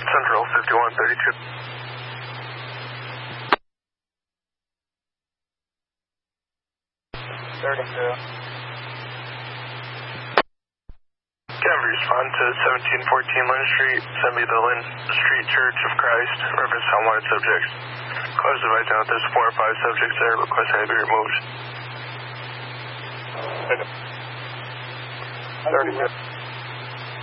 Central 5132. Can respond to 1714 Lynn Street. Send me the Lynn Street Church of Christ. Reference unwanted subjects. Cause advising out there's 4 or 5 subjects there. Request they be removed. 32.